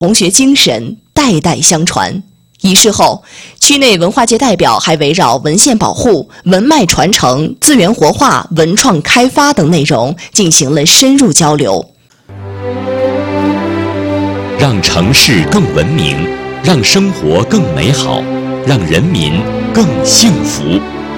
同学精神代代相传。仪式后，区内文化界代表还围绕文献保护、文脉传承、资源活化、文创开发等内容进行了深入交流。 让城市更文明，让生活更美好，让人民更幸福。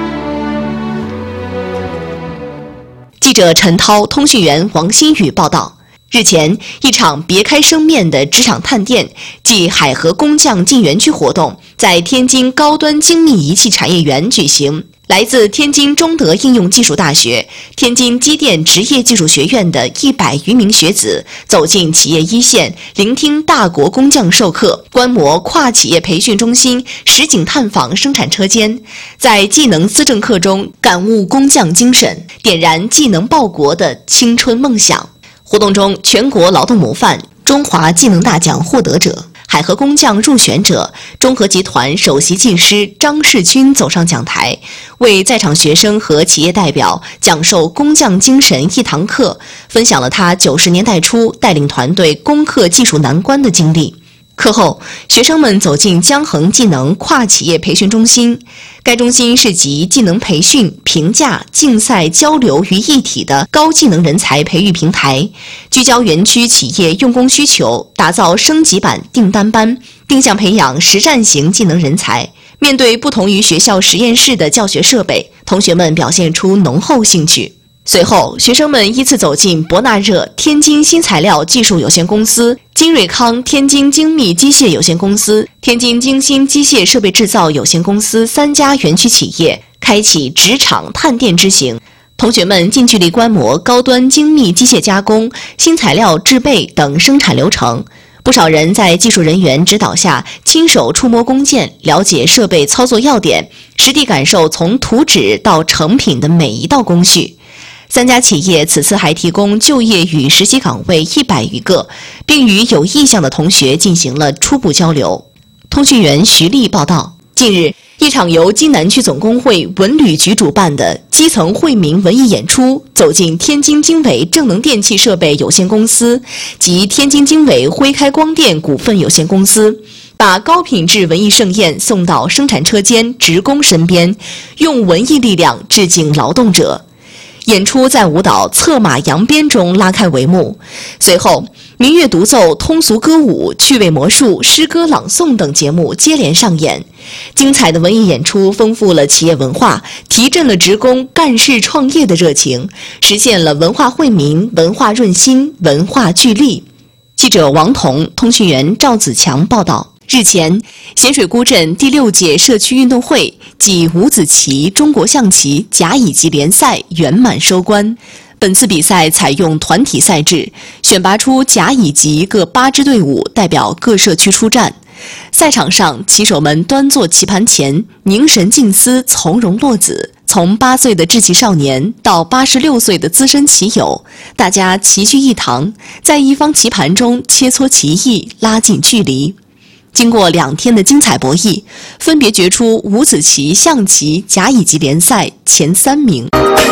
记者陈涛、通讯员王新宇报道。日前，一场别开生面的职场探店暨海河工匠进园区活动在天津高端精密仪器产业园举行。来自天津中德应用技术大学、天津机电职业技术学院的100余名学子走进企业一线，聆听大国工匠授课，观摩跨企业培训中心实景探访生产车间，在技能思政课中感悟工匠精神，点燃技能报国的青春梦想。活动中，全国劳动模范、中华技能大奖获得者、海河工匠入选者、中核集团首席技师张世军走上讲台，为在场学生和企业代表讲授工匠精神一堂课，分享了他90年代初带领团队攻克技术难关的经历。课后，学生们走进江衡技能跨企业培训中心。该中心是集技能培训、评价、竞赛、交流于一体的高技能人才培育平台，聚焦园区企业用工需求，打造升级版订单班，定向培养实战型技能人才。面对不同于学校实验室的教学设备，同学们表现出浓厚兴趣。随后，学生们依次走进博纳热天津新材料技术有限公司、金瑞康天津精密机械有限公司、天津精新机械设备制造有限公司3家园区企业，开启职场探店之行。同学们近距离观摩高端精密机械加工、新材料制备等生产流程。不少人在技术人员指导下亲手触摸工件，了解设备操作要点，实地感受从图纸到成品的每一道工序。3家企业此次还提供就业与实习岗位100余个，并与有意向的同学进行了初步交流。通讯员徐丽报道，近日，一场由津南区总工会文旅局主办的基层惠民文艺演出走进天津经纬正能电气设备有限公司及天津经纬辉开光电股份有限公司，把高品质文艺盛宴送到生产车间职工身边，用文艺力量致敬劳动者。演出在舞蹈策马扬鞭中拉开帷幕，随后民乐独奏、通俗歌舞、趣味魔术、诗歌朗诵等节目接连上演。精彩的文艺演出丰富了企业文化，提振了职工干事创业的热情，实现了文化惠民、文化润心、文化聚力。记者王彤、通讯员赵子强报道。日前，咸水沽镇第6届社区运动会暨五子棋中国象棋甲乙级联赛圆满收官。本次比赛采用团体赛制，选拔出甲乙级各8支队伍代表各社区出战。赛场上，棋手们端坐棋盘前，凝神静思，从容落子。从8岁的稚气少年到86岁的资深棋友，大家齐聚一堂，在一方棋盘中切磋棋艺，拉近距离。经过2天的精彩博弈，分别决出五子棋、象棋、甲乙级联赛前3名。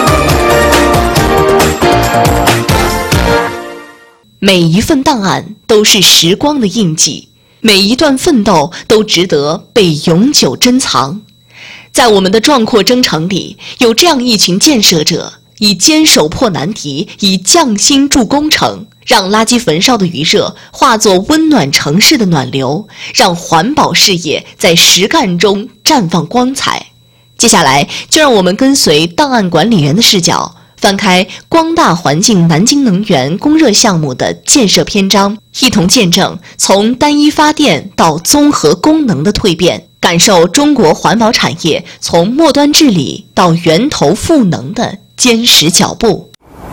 每一份档案都是时光的印记，每一段奋斗都值得被永久珍藏。在我们的壮阔征程里，有这样一群建设者，以坚守破难题，以匠心筑工程，让垃圾焚烧的余热化作温暖城市的暖流，让环保事业在实干中绽放光彩。接下来，就让我们跟随档案管理员的视角，翻开光大环境南京能源供热项目的建设篇章，一同见证从单一发电到综合功能的蜕变，感受中国环保产业从末端治理到源头赋能的坚实脚步。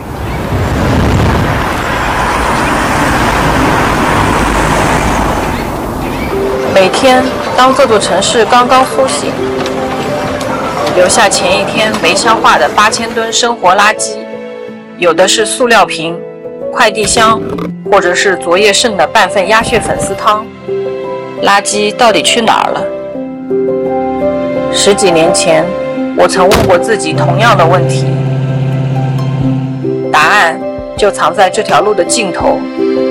每天，当这座城市刚刚苏醒，留下前一天没消化的8000吨生活垃圾，有的是塑料瓶、快递箱，或者是昨夜剩的半份鸭血粉丝汤。垃圾到底去哪儿了？10几年前，我曾问过自己同样的问题，答案就藏在这条路的尽头。